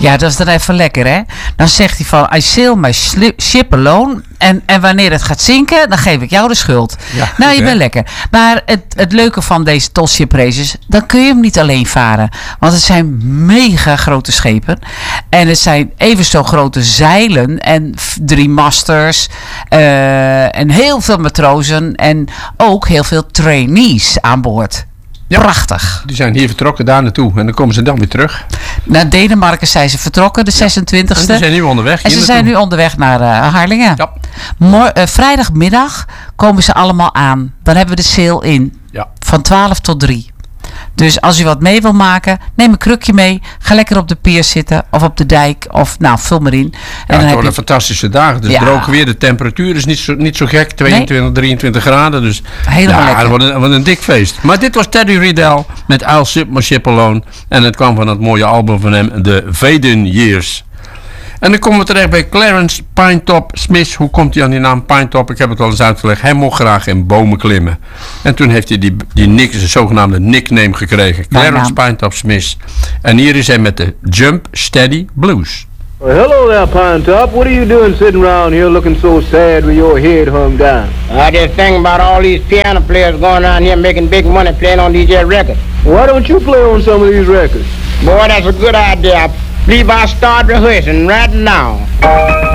Ja, dat is dan even lekker, hè? Dan zegt hij van, I sail my ship alone. En wanneer het gaat zinken, dan geef ik jou de schuld. Ja, nou, goed, je bent lekker. Maar het leuke van deze tall ship races, dan kun je hem niet alleen varen. Want het zijn mega grote schepen. En het zijn even zo grote zeilen. En 3 masters. En heel veel matrozen. En ook heel veel trainees aan boord. Ja. Prachtig. Die zijn hier vertrokken daar naartoe. En dan komen ze dan weer terug. Naar Denemarken zijn ze vertrokken, de 26e. En ze zijn nu onderweg. En ze zijn nu onderweg naar Harlingen. Ja. Vrijdagmiddag komen ze allemaal aan. Dan hebben we de sail in. Ja. Van 12 tot 3. Dus als u wat mee wil maken, neem een krukje mee. Ga lekker op de pier zitten. Of op de dijk. Of nou, vul maar in. En het worden fantastische dagen. Dus droog weer. De temperatuur is niet zo gek. 22, 23 graden. Dus helemaal lekker. Het wordt een dik feest. Maar dit was Teddy Riddell met I'll Sail My Ship Alone. En het kwam van het mooie album van hem, The Vaden Years. En dan komen we terecht bij Clarence Pinetop Smith. Hoe komt hij aan die naam Pinetop? Ik heb het al eens uitgelegd. Hij mocht graag in bomen klimmen. En toen heeft hij die zogenaamde nickname gekregen. Clarence Pinetop Smith. En hier is hij met de Jump Steady Blues. Well, hello there, Pinetop. What are you doing sitting around here looking so sad with your head hung down? I just think about all these piano players going around here making big money playing on these records. Why don't you play on some of these records? Boy, that's a good idea. I believe I'll start rehearsing right now.